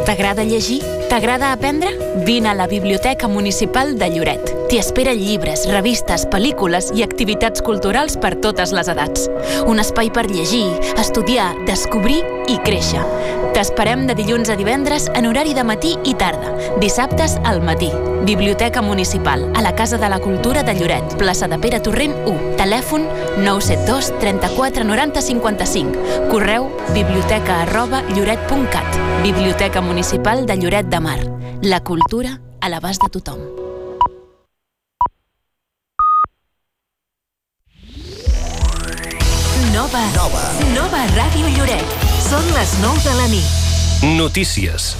T'agrada llegir? T'agrada aprendre? Vine a la Biblioteca Municipal de Lloret. T'hi esperen llibres, revistes, pel·lícules i activitats culturals per totes les edats. Un espai per llegir, estudiar, descobrir i créixer. T'esperem de dilluns a divendres en horari de matí i tarda, dissabtes al matí. Biblioteca Municipal, a la Casa de la Cultura de Lloret, plaça de Pere Torrent 1, telèfon 972 34 90 55, correu biblioteca@lloret.cat. Biblioteca Municipal de Lloret de Mar. La cultura a l'abast de tothom. Nova Ràdio Lloret. Són les 9 de la nit. Notícies.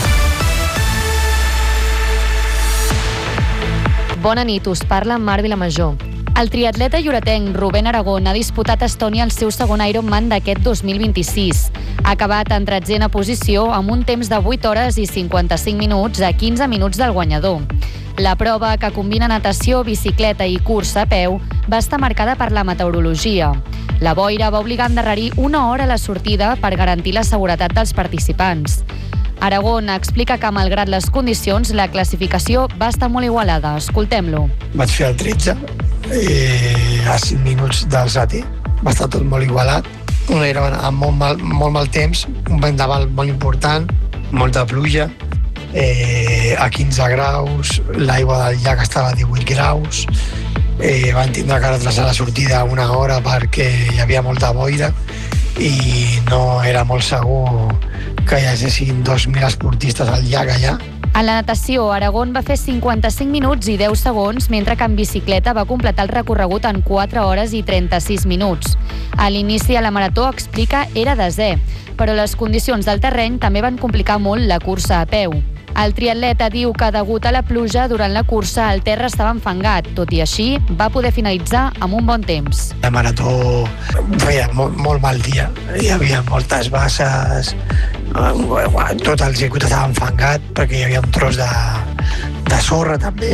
Bona nit, us parla Mar Vilamajor. El triatleta lloretenc Rubén Aragón ha disputat a Estònia el seu segon Ironman d'aquest 2026. Ha acabat en 13a posició amb un temps de 8 hores i 55 minuts a 15 minuts del guanyador. La prova, que combina natació, bicicleta i cursa a peu, va estar marcada per la meteorologia. La boira va obligar a endarrerir una hora a la sortida per garantir la seguretat dels participants. Aragón explica que, malgrat les condicions, la classificació va estar molt igualada. Escoltem-lo. Vaig fer el 13 a 5 minuts del Sati. Va estar tot molt igualat. Era amb molt mal temps, un vent d'aval molt important, molta pluja, a 15 graus, l'aigua del llac estava a 18 graus, van tindre que retrasar la sortida una hora perquè hi havia molta boira i no era molt segur que hi haguessin 2.000 esportistes al llac allà. En la natació, Aragón va fer 55 minuts i 10 segons, mentre que en bicicleta va completar el recorregut en 4 hores i 36 minuts. A l'inici de la marató, explica, era desè, però les condicions del terreny també van complicar molt la cursa a peu. El triatleta diu que, degut a la pluja, durant la cursa el terra estava enfangat. Tot i així, va poder finalitzar amb un bon temps. La marató feia molt mal dia. Hi havia moltes basses, tot el circuit estava enfangat perquè hi havia un tros de sorra també.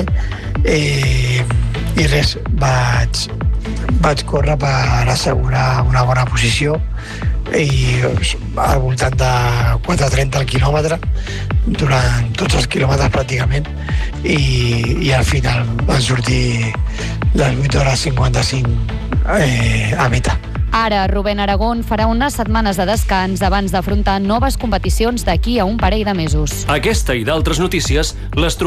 I res, vaig córrer per assegurar una bona posició i al voltant de 4:30 al quilòmetre durant tots els quilòmetres pràcticament i al final van sortir les 8 hores 55 a meta. Ara, Rubén Aragón farà unes setmanes de descans abans d'afrontar noves competicions d'aquí a un parell de mesos. Aquesta i d'altres notícies les